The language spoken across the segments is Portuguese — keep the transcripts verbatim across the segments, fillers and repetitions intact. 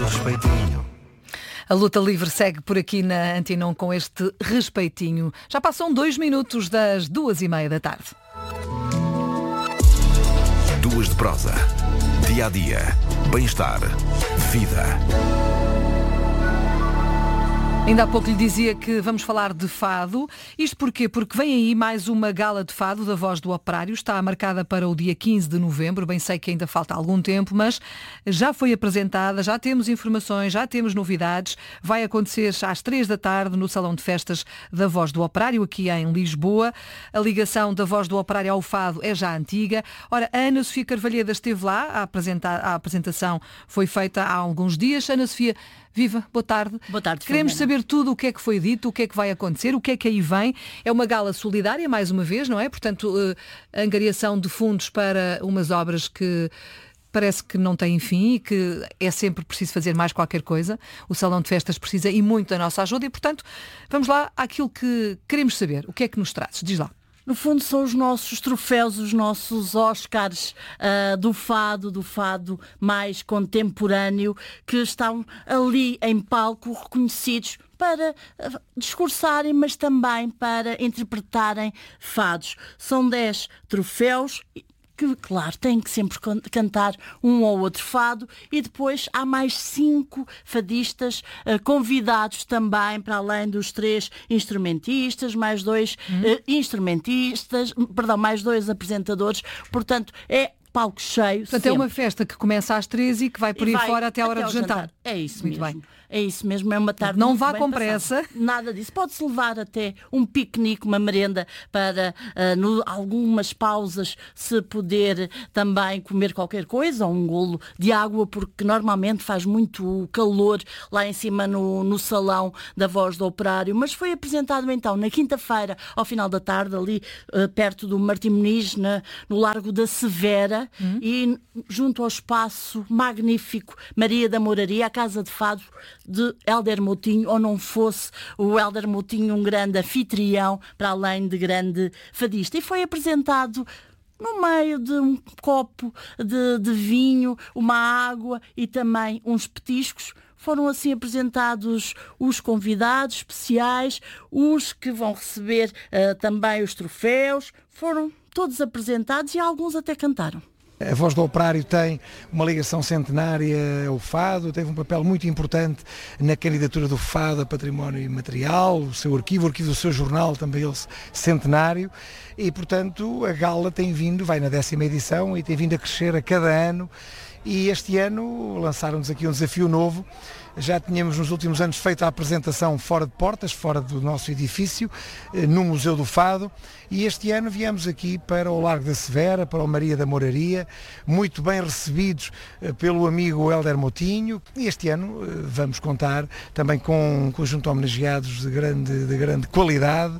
respeitinho. A luta livre segue por aqui na Antena um com este respeitinho. Já passam dois minutos das duas e meia da tarde. Duas de prosa. Dia a dia. Bem-estar. Vida. Ainda há pouco lhe dizia que vamos falar de fado. Isto porquê? Porque vem aí mais uma gala de fado da Voz do Operário. Está marcada para o dia quinze de novembro. Bem sei que ainda falta algum tempo, mas já foi apresentada, já temos informações, já temos novidades. Vai acontecer às três da tarde no Salão de Festas da Voz do Operário, aqui em Lisboa. A ligação da Voz do Operário ao fado é já antiga. Ora, a Ana Sofia Carvalheda esteve lá, a, apresentar, a apresentação foi feita há alguns dias. Ana Sofia, viva, boa tarde. Boa tarde, Queremos Filomena. saber tudo o que é que foi dito, o que é que vai acontecer, o que é que aí vem. É uma gala solidária, mais uma vez, não é? Portanto, a angariação de fundos para umas obras que parece que não têm fim e que é sempre preciso fazer mais qualquer coisa. O Salão de Festas precisa e muito da nossa ajuda e, portanto, vamos lá àquilo que queremos saber. O que é que nos trazes? Diz lá. No fundo são os nossos troféus, os nossos Oscars uh, do fado, do fado mais contemporâneo, que estão ali em palco reconhecidos para uh, discursarem, mas também para interpretarem fados. São dez troféus que, claro, têm que sempre cantar um ou outro fado, e depois há mais cinco fadistas uh, convidados também, para além dos três instrumentistas, mais dois hum. uh, instrumentistas, perdão, mais dois apresentadores, portanto é palco cheio. Portanto, sempre. é uma festa que começa às treze e que vai por E aí vai fora até a hora até do jantar. jantar. É isso Muito mesmo. bem. É isso mesmo, é uma tarde Não muito vá bem com passada. pressa. Nada disso. Pode-se levar até um piquenique, uma merenda, para uh, no, algumas pausas se poder também comer qualquer coisa, ou um golo de água, porque normalmente faz muito calor lá em cima no, no salão da Voz do Operário. Mas foi apresentado então na quinta-feira, ao final da tarde, ali uh, perto do Martim Muniz, na, no Largo da Severa, hum. e junto ao espaço magnífico Maria da Moraria, a Casa de Fado de Hélder Moutinho, ou não fosse o Hélder Moutinho um grande anfitrião, para além de grande fadista. E foi apresentado no meio de um copo de, de vinho, uma água e também uns petiscos. Foram assim apresentados os convidados especiais, os que vão receber uh, também os troféus. Foram todos apresentados e alguns até cantaram. A Voz do Operário tem uma ligação centenária ao fado, teve um papel muito importante na candidatura do fado a património imaterial, o seu arquivo, o arquivo do seu jornal, também ele centenário, e portanto a gala tem vindo, vai na décima edição e tem vindo a crescer a cada ano, e este ano lançaram-nos aqui um desafio novo. Já tínhamos nos últimos anos feito a apresentação fora de portas, fora do nosso edifício, no Museu do Fado, e este ano viemos aqui para o Largo da Severa, para o Maria da Moraria, muito bem recebidos pelo amigo Hélder Moutinho, e este ano vamos contar também com um conjunto de homenageados de grande, de grande qualidade,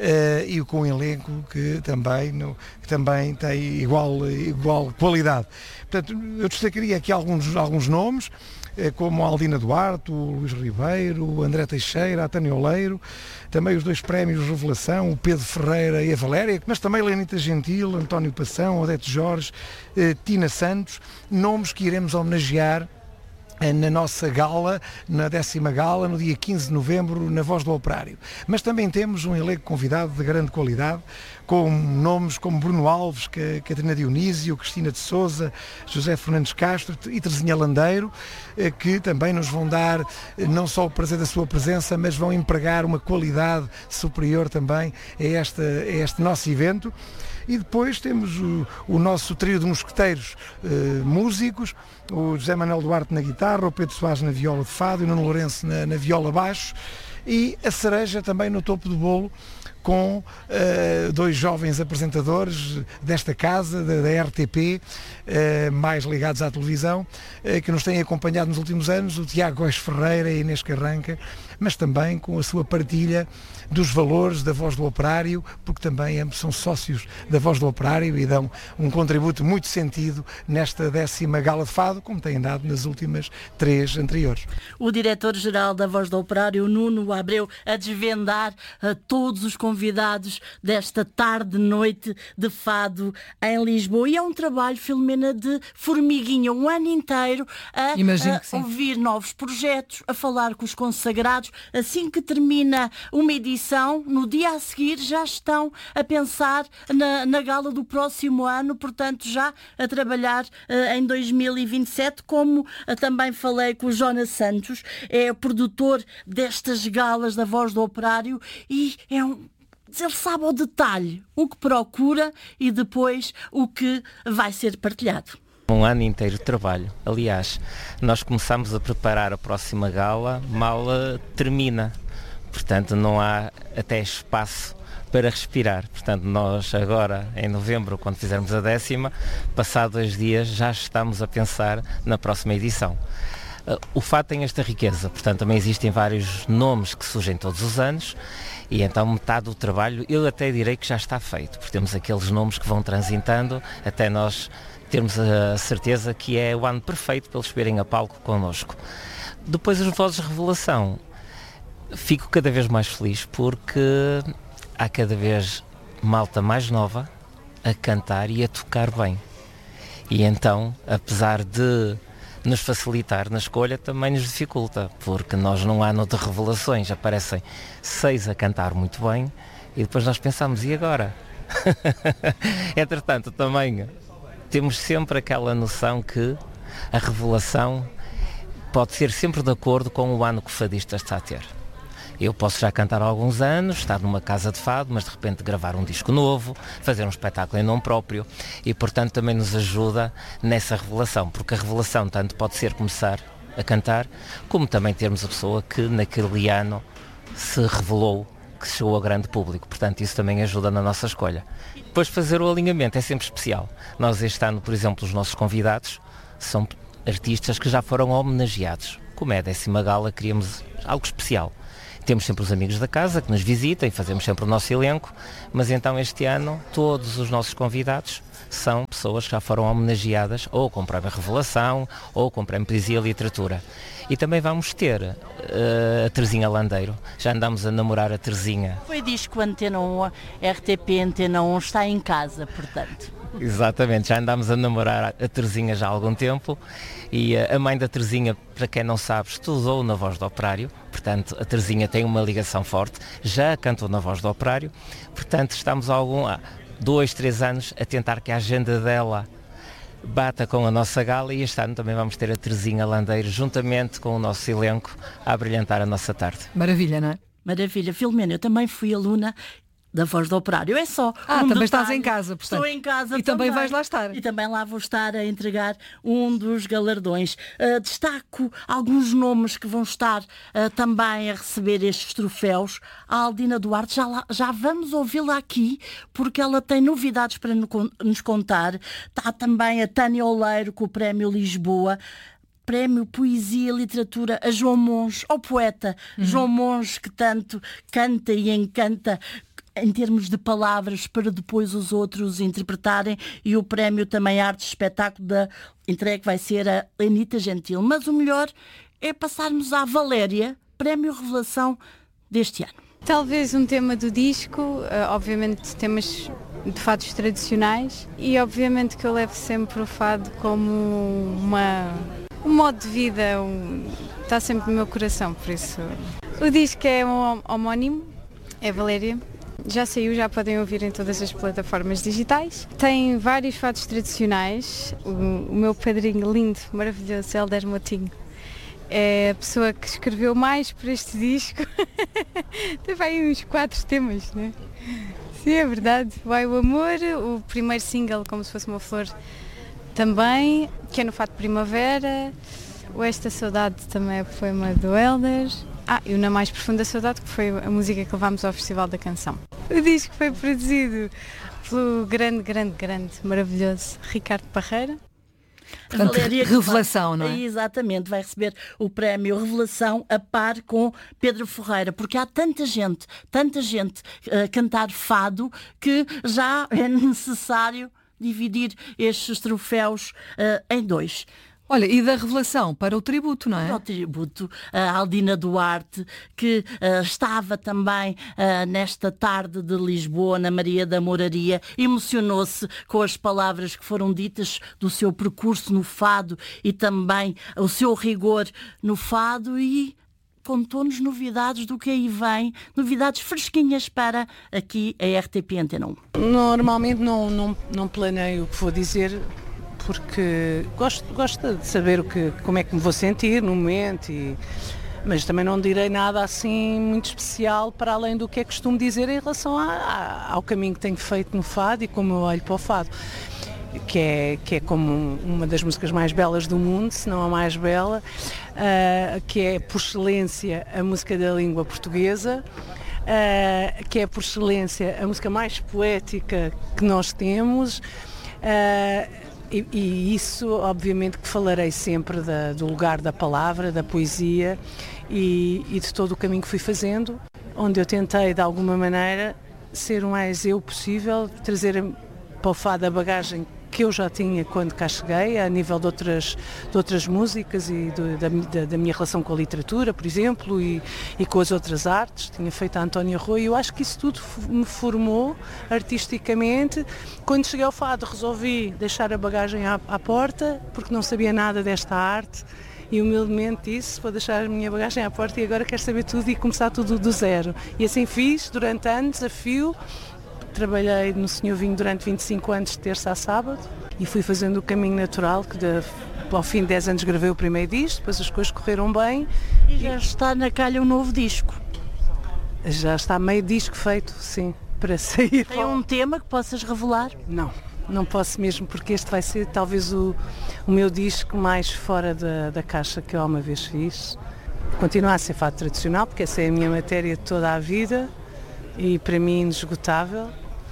e com um elenco que também, no, que também tem igual, igual qualidade. Portanto, eu destacaria aqui alguns, alguns nomes, como a Aldina Duarte, o Luís Ribeiro, o André Teixeira, a Tânia Oleiro, também os dois prémios Revelação, o Pedro Ferreira e a Valéria, mas também Lenita Gentil, António Passão, Odete Jorge, eh, Tina Santos, nomes que iremos homenagear na nossa gala, na décima gala, no dia quinze de novembro, na Voz do Operário. Mas também temos um elenco convidado de grande qualidade, com nomes como Bruno Alves, Catarina Dionísio, Cristina de Sousa, José Fernandes Castro e Terezinha Landeiro, que também nos vão dar não só o prazer da sua presença, mas vão empregar uma qualidade superior também a, esta, a este nosso evento. E depois temos o, o nosso trio de mosqueteiros eh, músicos, o José Manuel Duarte na guitarra, o Pedro Soares na viola de fado e o Nuno Lourenço na, na viola baixo, e a cereja também no topo do bolo, com uh, dois jovens apresentadores desta casa, da, da R T P, uh, mais ligados à televisão, uh, que nos têm acompanhado nos últimos anos, o Tiago Góes Ferreira e a Inês Carranca, mas também com a sua partilha dos valores da Voz do Operário, porque também ambos são sócios da Voz do Operário e dão um contributo muito sentido nesta décima gala de fado, como têm dado nas últimas três anteriores. O diretor-geral da Voz do Operário, Nuno Lisboa Abreu a desvendar a todos os convidados desta tarde-noite de fado em Lisboa. E é um trabalho, Filomena, de formiguinha, um ano inteiro a, a ouvir novos projetos, a falar com os consagrados. Assim que termina uma edição, no dia a seguir já estão a pensar na, na gala do próximo ano, portanto já a trabalhar uh, em dois mil e vinte e sete, como uh, também falei com o Jonas Santos, é o produtor destas galas da Voz do Operário e é um... ele sabe ao detalhe o que procura e depois o que vai ser partilhado. Um ano inteiro de trabalho. Aliás, nós começamos a preparar a próxima gala, mal uh, termina. Portanto, não há até espaço para respirar. Portanto, nós agora, em novembro, quando fizermos a décima, passados dois dias, já estamos a pensar na próxima edição. O fado tem esta riqueza, portanto, também existem vários nomes que surgem todos os anos e então metade do trabalho, eu até direi que já está feito, porque temos aqueles nomes que vão transitando até nós termos a certeza que é o ano perfeito para eles subirem a palco connosco. Depois as vozes de revelação. Fico cada vez mais feliz porque há cada vez malta mais nova a cantar e a tocar bem. E então, apesar de nos facilitar na escolha, também nos dificulta, porque nós num ano de revelações aparecem seis a cantar muito bem e depois nós pensamos, e agora? Entretanto, também temos sempre aquela noção que a revelação pode ser sempre de acordo com o ano que o fadista está a ter. Eu posso já cantar há alguns anos, estar numa casa de fado, mas de repente gravar um disco novo, fazer um espetáculo em nome próprio e, portanto, também nos ajuda nessa revelação, porque a revelação tanto pode ser começar a cantar, como também termos a pessoa que naquele ano se revelou, que chegou ao grande público. Portanto, isso também ajuda na nossa escolha. Depois fazer o alinhamento é sempre especial. Nós este ano, por exemplo, os nossos convidados são artistas que já foram homenageados. Como é a décima gala, queríamos algo especial. Temos sempre os amigos da casa que nos visitam e fazemos sempre o nosso elenco, mas então este ano todos os nossos convidados são pessoas que já foram homenageadas ou com prémio Revelação ou com prémio Poesia e Literatura. E também vamos ter uh, a Terezinha Landeiro. Já andamos a namorar a Terezinha. Foi disco Antena um, R T P Antena um, está em casa, portanto. Exatamente, já andámos a namorar a Terezinha já há algum tempo e a mãe da Terezinha, para quem não sabe, estudou na Voz do Operário, portanto a Terezinha tem uma ligação forte, já cantou na Voz do Operário, portanto estamos há algum, há dois, três anos a tentar que a agenda dela bata com a nossa gala e este ano também vamos ter a Terezinha Landeiro juntamente com o nosso elenco a brilhantar a nossa tarde. Maravilha, não é? Maravilha. Filomena, eu também fui aluna da Voz do Operário. É só Ah, um também detalhe. estás em casa, portanto. Estou em casa E também. também vais lá estar. E também lá vou estar a entregar um dos galardões. Uh, destaco alguns nomes que vão estar uh, também a receber estes troféus. A Aldina Duarte, já, lá, já vamos ouvi-la aqui, porque ela tem novidades para nos contar. Está também a Tânia Oleiro com o Prémio Lisboa. Prémio Poesia e Literatura a João Monge, ao poeta uhum. João Monge, que tanto canta e encanta em termos de palavras para depois os outros interpretarem, e o prémio também Arte e Espetáculo da entrega vai ser a Anita Gentil. Mas o melhor é passarmos à Valéria, Prémio Revelação deste ano. Talvez um tema do disco, uh, obviamente temas de fados tradicionais e obviamente que eu levo sempre o fado como uma, um modo de vida, um, está sempre no meu coração, por isso. O disco é um homónimo, é Valéria. Já saiu, já podem ouvir em todas as plataformas digitais. Tem vários fados tradicionais. O, o meu padrinho lindo, maravilhoso, Helder Motinho, é a pessoa que escreveu mais para este disco. Teve aí uns quatro temas, né? Sim, é verdade. Vai o Amor, o primeiro single, Como se fosse uma flor, também, que é no Fado Primavera. O Esta Saudade também é poema do Helder. Ah, e o Na Mais Profunda Saudade, que foi a música que levámos ao Festival da Canção. O disco foi produzido pelo grande, grande, grande, maravilhoso Ricardo Parreira. Portanto, revelação, vai, não é? Exatamente, vai receber o prémio Revelação a par com Pedro Ferreira, porque há tanta gente, tanta gente a cantar fado que já é necessário dividir estes troféus uh, em dois. Olha, e da revelação para o tributo, não é? Para o tributo a Aldina Duarte, que uh, estava também uh, nesta tarde de Lisboa, na Maria da Moraria, emocionou-se com as palavras que foram ditas do seu percurso no fado e também o seu rigor no fado e contou-nos novidades do que aí vem, novidades fresquinhas para aqui a R T P Antena um. Normalmente não, não, não planeio o que vou dizer, porque gosto, gosto de saber o que, como é que me vou sentir no momento, e, mas também não direi nada assim muito especial para além do que é costume dizer em relação a, a, ao caminho que tenho feito no fado e como eu olho para o fado, que é, que é como uma das músicas mais belas do mundo, se não a mais bela, uh, que é por excelência a música da língua portuguesa, uh, que é por excelência a música mais poética que nós temos. Uh, E, e isso, obviamente, que falarei sempre da, do lugar da palavra, da poesia e, e de todo o caminho que fui fazendo, onde eu tentei, de alguma maneira, ser o mais eu possível, trazer para o fado a bagagem que eu já tinha quando cá cheguei, a nível de outras, de outras músicas e do, da, da, da minha relação com a literatura, por exemplo, e, e com as outras artes. Tinha feito a Antónia Rui e eu acho que isso tudo me formou artisticamente. Quando cheguei ao fado resolvi deixar a bagagem à, à porta, porque não sabia nada desta arte, e humildemente disse, vou deixar a minha bagagem à porta e agora quero saber tudo e começar tudo do zero. E assim fiz, durante anos, a fio. Trabalhei no Senhor Vinho durante vinte e cinco anos, de terça a sábado, e fui fazendo o caminho natural, que de, ao fim de dez anos gravei o primeiro disco, depois as coisas correram bem. E já está na calha um novo disco. Já está meio disco feito, sim, para sair. Tem um tema que possas revelar? Não, não posso mesmo, porque este vai ser talvez o, o meu disco mais fora da, da caixa que eu uma vez fiz. Continua a ser fado tradicional, porque essa é a minha matéria de toda a vida e para mim inesgotável.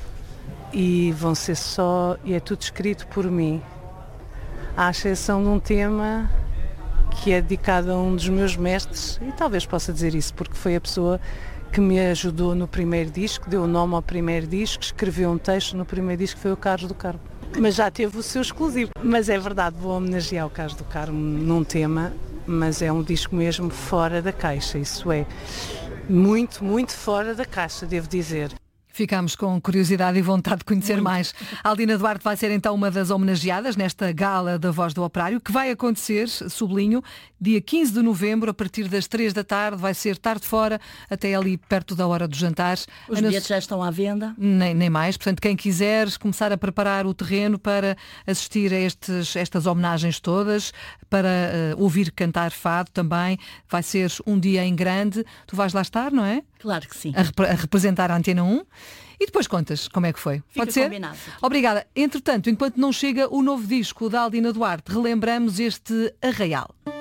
E vão ser só, e é tudo escrito por mim, à exceção de um tema que é dedicado a um dos meus mestres, e talvez possa dizer isso porque foi a pessoa que me ajudou no primeiro disco, deu o nome ao primeiro disco, escreveu um texto no primeiro disco, foi o Carlos do Carmo. Mas já teve o seu exclusivo. Mas é verdade, vou homenagear o Carlos do Carmo num tema, mas é um disco mesmo fora da caixa, isso é muito, muito fora da caixa, devo dizer. Ficámos com curiosidade e vontade de conhecer Muito. mais. A Aldina Duarte vai ser então uma das homenageadas nesta gala da Voz do Operário, que vai acontecer, sublinho, dia quinze de novembro, a partir das três da tarde, vai ser tarde fora, até ali perto da hora do jantar. Os Ana... bilhetes já estão à venda? Nem, nem mais, portanto quem quiser começar a preparar o terreno para assistir a estes, estas homenagens todas, para uh, ouvir cantar fado também, vai ser um dia em grande. Tu vais lá estar, não é? Claro que sim. A, rep- a representar a Antena um. E depois contas como é que foi. Fica Pode ser? Combinado. Obrigada. Entretanto, enquanto não chega o novo disco da Aldina Duarte, relembramos este Arraial.